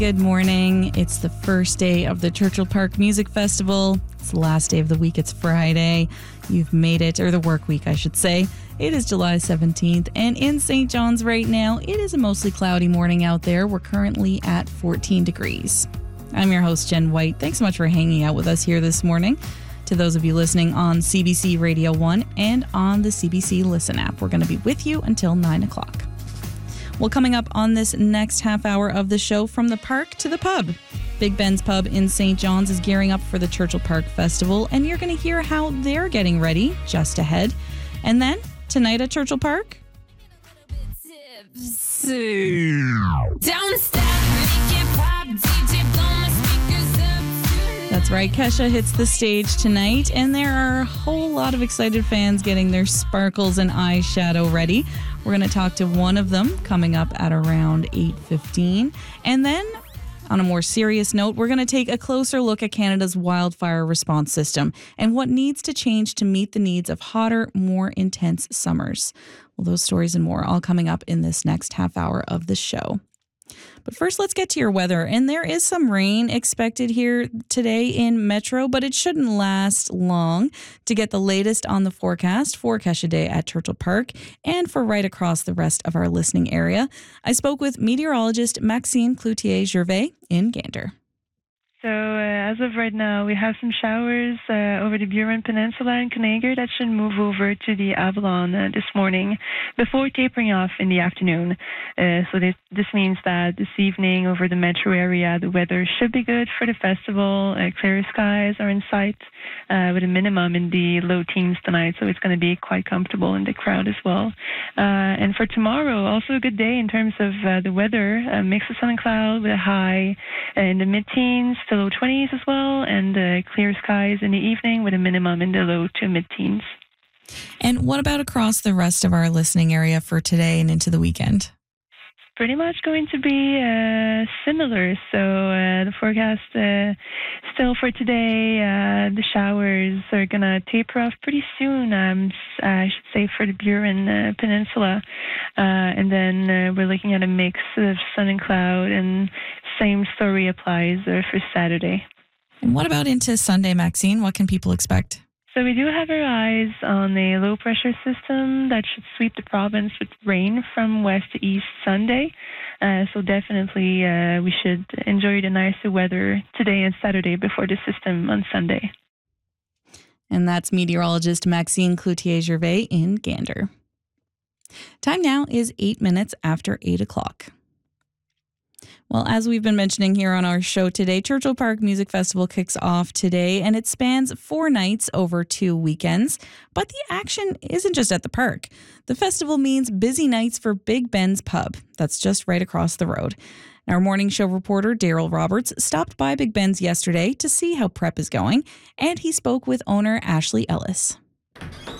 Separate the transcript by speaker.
Speaker 1: Good morning. It's the first day of the Churchill Park Music Festival. It's the last day of the week. It's Friday. You've made it, or the work week, I should say. It is July 17th, and in St. John's right now, it is a mostly cloudy morning out there. We're currently at 14 degrees. I'm your host, Jen White. Thanks so much for hanging out with us here this morning. To those of you listening on CBC Radio 1 and on the CBC Listen app, we're going to be with you until 9 o'clock. Well, coming up on this next half hour of the show, from the park to the pub. Big Ben's Pub in St. John's is gearing up for the Churchill Park Festival, and you're going to hear how they're getting ready just ahead. And then, tonight at Churchill Park... That's right, Kesha hits the stage tonight, and there are a whole lot of excited fans getting their sparkles and eyeshadow ready. We're going to talk to one of them coming up at around 8:15. And then, on a more serious note, we're going to take a closer look at Canada's wildfire response system and what needs to change to meet the needs of hotter, more intense summers. Well, those stories and more all coming up in this next half hour of the show. But first, let's get to your weather. And there is some rain expected here today in Metro, but it shouldn't last long. To get the latest on the forecast for Kesha Day at Churchill Park and for right across the rest of our listening area, I spoke with meteorologist Maxime Cloutier-Gervais in Gander.
Speaker 2: So as of right now, we have some showers over the Burin Peninsula and Conager that should move over to the Avalon this morning before tapering off in the afternoon. So this means that this evening over the metro area, the weather should be good for the festival. Clear skies are in sight with a minimum in the low teens tonight, so it's going to be quite comfortable in the crowd as well. And for tomorrow, also a good day in terms of the weather. A mix of sun and cloud with a high in the mid-teens to low 20s as well, and clear skies in the evening with a minimum in the low to mid-teens.
Speaker 1: And what about across the rest of our listening area for today and into the weekend?
Speaker 2: Pretty much going to be similar. So the forecast still for today, the showers are going to taper off pretty soon, I should say, for the Burin Peninsula. And then we're looking at a mix of sun and cloud, and same story applies for Saturday.
Speaker 1: And what about into Sunday, Maxine? What can people expect?
Speaker 2: So we do have our eyes on a low-pressure system that should sweep the province with rain from west to east Sunday. So definitely we should enjoy the nicer weather today and Saturday before the system on Sunday.
Speaker 1: And that's meteorologist Maxime Cloutier-Gervais in Gander. Time now is 8 minutes after 8 o'clock. Well, as we've been mentioning here on our show today, Churchill Park Music Festival kicks off today, and it spans 4 nights over 2 weekends. But the action isn't just at the park. The festival means busy nights for Big Ben's Pub. That's just right across the road. Our morning show reporter, Daryl Roberts, stopped by Big Ben's yesterday to see how prep is going, and he spoke with owner Ashley Ellis.